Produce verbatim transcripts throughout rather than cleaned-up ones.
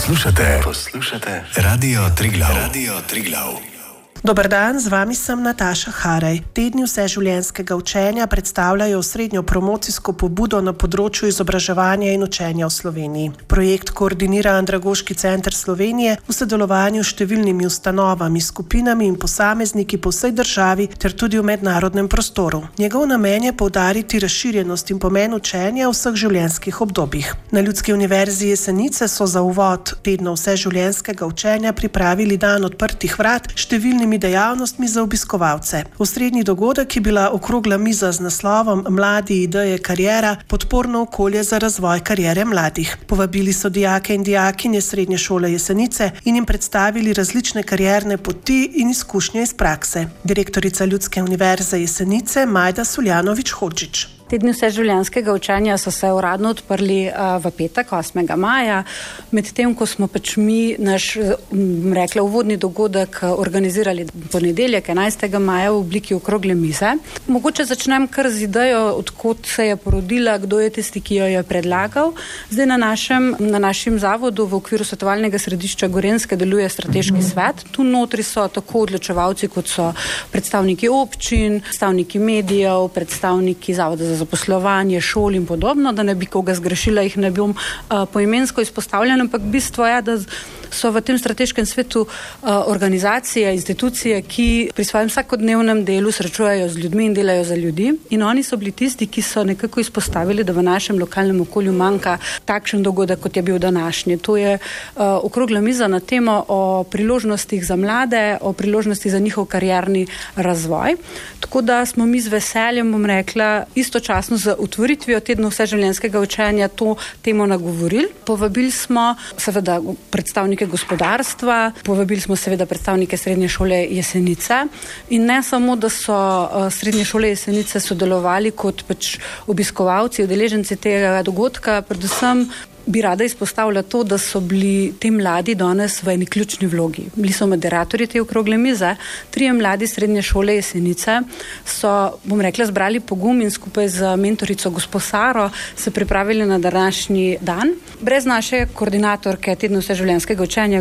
Poslušate, poslušate Radio Triglav. Radio Triglav. Dober dan, z vami sem Nataša Haraj. Tedni vseživljenjskega učenja predstavljajo srednjo promocijsko pobudo na področju izobraževanja in učenja v Sloveniji. Projekt koordinira Andragoški center Slovenije v sodelovanju s številnimi ustanovami, skupinami in posamezniki po vsej državi ter tudi v mednarodnem prostoru. Njegov namen je poudariti razširjenost in pomen učenja v vseh življenjskih obdobjih. Na Ljudski univerzi Jesenice so za uvod tedna vseživljenjskega učenja pripravili dan odprtih vrat številnimi dejavnostmi za obiskovalce. Osrednji dogodek je bila okrogla miza z naslovom Mladi, ideje, kariera, podporno okolje za razvoj kariere mladih. Povabili so dijake in dijakinje Srednje šole Jesenice in jim predstavili različne karierne poti in izkušnje iz prakse. Direktorica Ljudske univerze Jesenice Majda Suljanović-Hodžić. Tedni vseživljenjskega učenja so se uradno odprli uh, v petek, osmega maja, medtem ko smo pač mi naš, m, rekla, uvodni dogodek organizirali ponedeljek, enajstega maja v obliki okrogle mize. Mogoče začnem kar z idejo, odkot se je porodila, kdo je tisti, ki jo je predlagal. Zdaj na našem, na našem zavodu v okviru svetovalnega središča Gorenjske deluje strateški svet. Tu notri so tako odločevalci, kot so predstavniki občin, predstavniki medijev, predstavniki zavoda za zaposlovanje, šol in podobno, da ne bi koga zgrešila, jih ne bom uh, poimensko izpostavljena, ampak bistvo je, da so v tem strateškem svetu uh, organizacije, institucije, ki pri svojem vsakodnevnem delu srečujejo z ljudmi in delajo za ljudi, in oni so bili tisti, ki so nekako izpostavili, da v našem lokalnem okolju manjka takšen dogodek, kot je bil današnji. To je uh, okrogla miza na temo o priložnostih za mlade, o priložnostih za njihov karierni razvoj. Tako da smo mi z veseljem, bom rekla, istočasno z otvoritvijo tedna vseživljenjskega učenja to temo nagovorili. Povabili smo seveda predstavnike gospodarstva, povabili smo seveda predstavnike Srednje šole Jesenice in ne samo, da so uh, Srednje šole Jesenice sodelovali kot pač obiskovalci, udeleženci tega dogodka, predvsem bi rada izpostavila to, da so bili te mladi danes v eni ključni vlogi. Bili so moderatorji te okrogle mize, trije mladi Srednje šole Jesenice so, bom rekla, zbrali pogum in skupaj z mentorico gospo Saro se pripravili na današnji dan. Brez naše koordinatorke tedna vseživljenjskega učenja,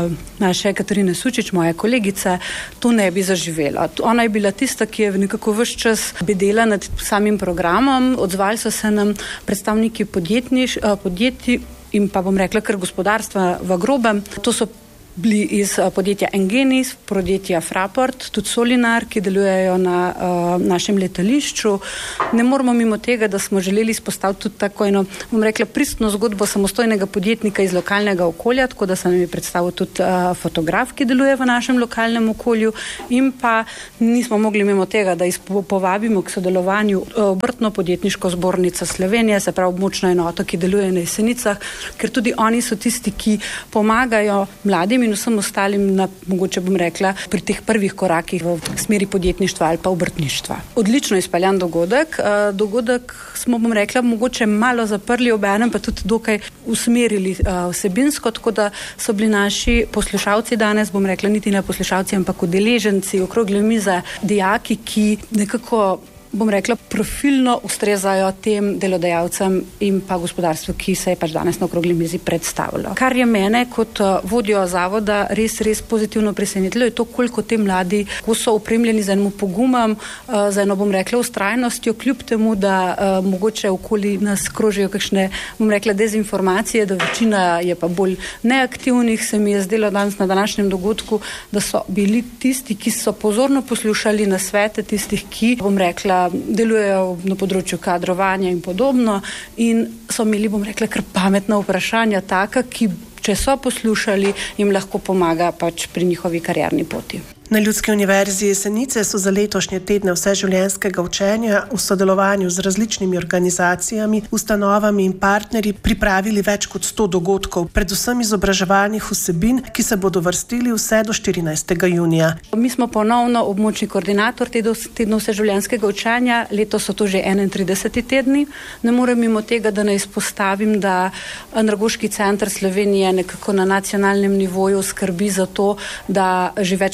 naše Katarine Sučič, moje kolegice, to ne bi zaživela. Ona je bila tista, ki je nekako ves čas bedela nad samim programom. Odzvali so se nam predstavniki podjetniš, podjetij in pa bom rekla kar gospodarstva v grobem. To so bili iz podjetja Engenis, podjetja Fraport, tudi Solinar, ki delujejo na uh, našem letališču. Ne moramo mimo tega, da smo želeli izpostaviti tudi tako eno, bom rekla, pristno zgodbo samostojnega podjetnika iz lokalnega okolja, tako da se nam je predstavil tudi uh, fotograf, ki deluje v našem lokalnem okolju, in pa nismo mogli mimo tega, da povabimo k sodelovanju Obrtno-podjetniško zbornico Slovenije, se pravi območno enoto, ki deluje na Jesenicah, ker tudi oni so tisti, ki pomagajo mladim in vsem ostalim na, mogoče bom rekla, pri teh prvih korakih v smeri podjetništva ali pa obrtništva. Odlično izpeljan dogodek. Uh, dogodek smo, bom rekla, mogoče malo zaprli obenem, pa tudi dokaj usmerili uh, vsebinsko, tako da so bili naši poslušalci danes, bom rekla, niti ne poslušalci, ampak udeleženci okrogle mize, dijaki, ki nekako, bom rekla, profilno ustrezajo tem delodajalcem in pa gospodarstvu, ki se je pač danes na okrogli mizi predstavilo. Kar je mene kot vodjo zavoda res, res pozitivno presenetilo, je to, koliko te mladi, ko so opremljeni z enim pogumom, za eno, bom rekla, ustrajnostjo, kljub temu, da uh, mogoče okoli nas krožijo kakšne, bom rekla, dezinformacije, da večina je pa bolj neaktivnih. Se mi je zdelo danes na današnjem dogodku, da so bili tisti, ki so pozorno poslušali nasvete tistih, ki, bom rekla, delujejo na področju kadrovanja in podobno, in so imeli, bom rekla, kar pametna vprašanja, taka, ki, če so poslušali, jim lahko pomaga pač pri njihovi karierni poti. Na Ljudski univerzi Jesenice so za letošnje tedne vseživljenjskega učenja v sodelovanju z različnimi organizacijami, ustanovami in partnerji pripravili več kot sto dogodkov, predvsem izobraževalnih vsebin, ki se bodo vrstili vse do štirinajstega junija. Mi smo ponovno območni koordinator tedna vseživljenjskega učenja, letos so to že enaintrideseti tedni. Ne morem mimo tega, da ne izpostavim, da Andragoški center Slovenije nekako na nacionalnem nivoju skrbi za to, da že več kot trideset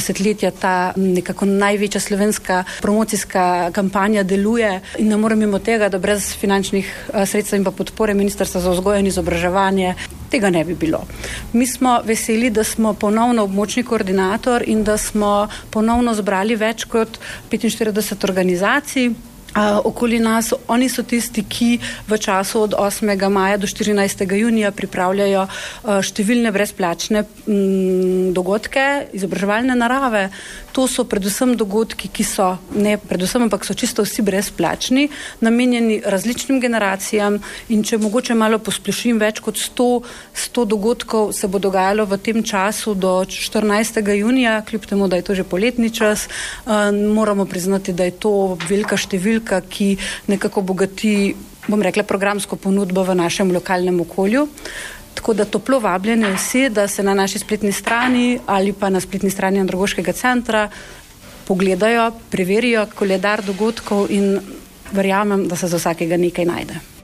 desetletja ta nekako največja slovenska promocijska kampanja deluje in ne morem mimo tega, da brez finančnih sredstev in pa podpore Ministrstva za vzgojo in izobraževanje tega ne bi bilo. Mi smo veseli, da smo ponovno območni koordinator in da smo ponovno zbrali več kot petinštirideset organizacij Uh, okoli nas. Oni so tisti, ki v času od osmega maja do štirinajstega junija pripravljajo uh, številne brezplačne m, dogodke, izobraževalne narave. To so predvsem dogodki, ki so, ne predvsem, ampak so čisto vsi brezplačni, namenjeni različnim generacijam in če mogoče malo posplošim, več kot sto, sto dogodkov se bo dogajalo v tem času do štirinajstega junija, kljub temu, da je to že poletni čas. Uh, moramo priznati, da je to velika številka, ki nekako bogati, bom rekla, programsko ponudbo v našem lokalnem okolju. Tako da toplo vabljene vsi, da se na naši spletni strani ali pa na spletni strani Andragoškega centra pogledajo, preverijo koledar dogodkov in verjamem, da se za vsakega nekaj najde.